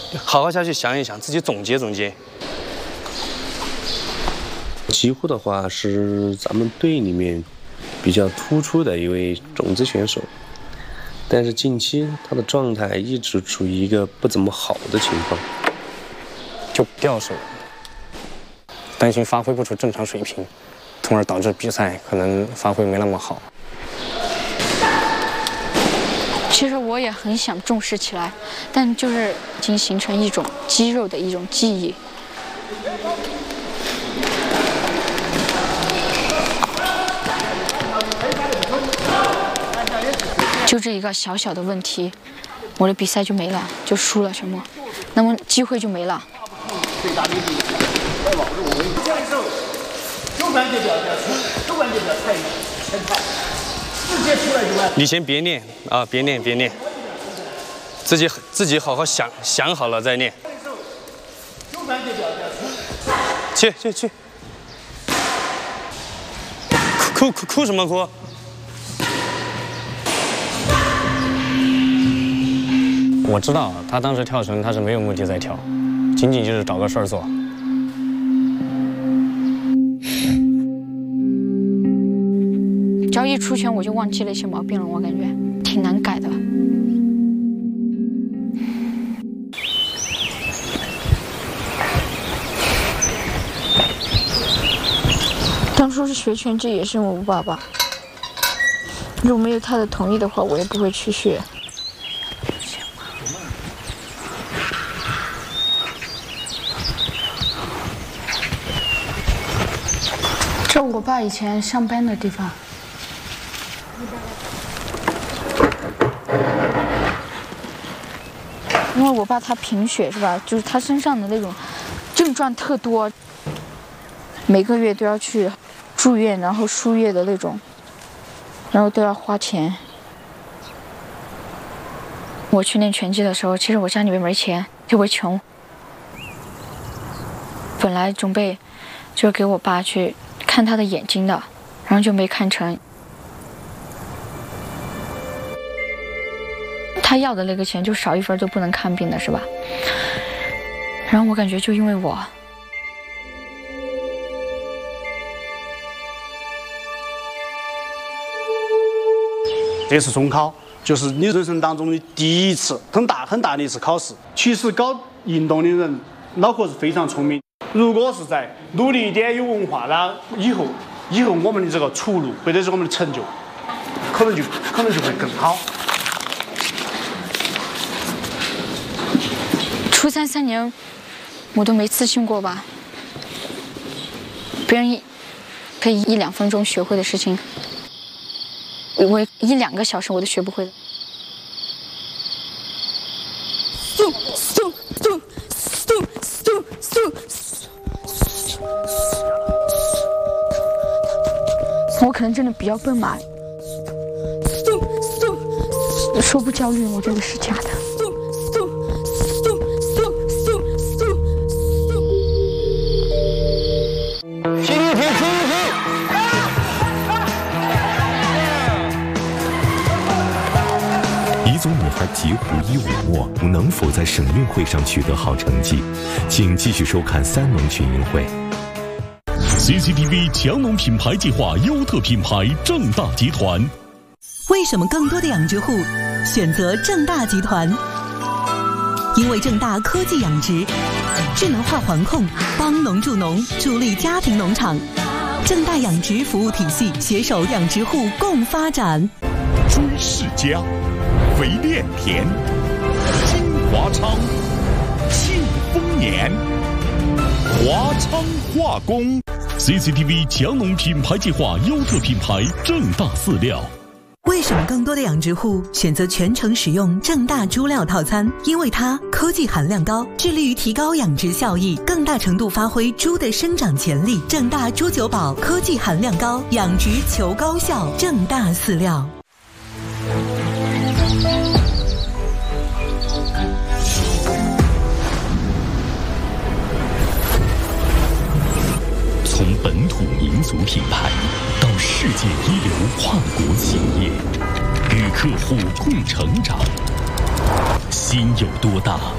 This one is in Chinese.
好好下去想一想，自己总结总结。 几乎的话是咱们队里面比较突出的一位种子选手，但是近期他的状态一直处于一个不怎么好的情况， 就掉手，担心发挥不出正常水平，从而导致比赛可能发挥没那么好。 其实我也很想重视起来，但就是已经形成一种肌肉的一种记忆。就这一个小小的问题，我的比赛就没了，就输了什么，那么机会就没了。 你先别练啊，别练，自己好好想好了再练。去，哭什么哭？ 我知道他当时跳绳他是没有目的在跳，仅仅就是找个事儿做。 只要一出拳我就忘记了一些毛病了，我感觉挺难改的。当初是学拳击也是我爸爸，如果没有他的同意的话，我也不会去学。这我爸以前上班的地方。因为我爸他贫血是吧？就是他身上的那种症状特多，每个月都要去住院，然后输液的那种，然后都要花钱。我去练拳击的时候，其实我家里面没钱，特别穷。本来准备就给我爸去看他的眼睛的，然后就没看成。他要的那个钱就少一分就不能看病的是吧？然后我感觉就因为我， 这次中考就是你人生当中的第一次很大的一次考试。其实搞运动的人脑壳是非常聪明，如果是在努力一点有文化，那以后我们的这个出路或者是我们的成就可能就会更好。 初三3年我都没自信过吧，别人可以1-2分钟学会的事情，我1-2个小时我都学不会的。我可能真的比较笨嘛，说不焦虑，我觉得是假的。 彝族女孩吉胡伊武莫能否在省运会上取得好成绩？请继续收看3农群英会。 CCTV 强农品牌计划优特品牌正大集团。 为什么更多的养殖户选择正大集团？因为正大科技养殖，智能化环控，帮农助农，助力家庭农场。正大养殖服务体系携手养殖户共发展。 朱世家、肥炼田、金华昌、庆丰年、华昌化工。CCTV 强农品牌计划优特品牌正大饲料。 为什么更多的养殖户选择全程使用正大猪料套餐？因为它科技含量高，致力于提高养殖效益，更大程度发挥猪的生长潜力。正大猪酒宝科技含量高，养殖求高效。正大饲料。 从本土民族品牌到世界一流跨国企业，与客户共成长，心有多大